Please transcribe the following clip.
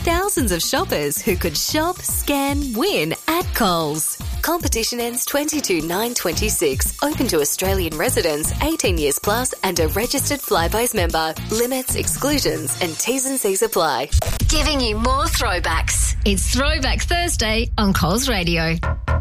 thousands of shoppers who could shop, scan, win at Coles. Competition ends 22/9/26. Open to Australian residents, 18 years plus and a registered Flybuys member. Limits, exclusions and T's and C's apply. Giving you more throwbacks. It's Throwback Thursday on Coles Radio.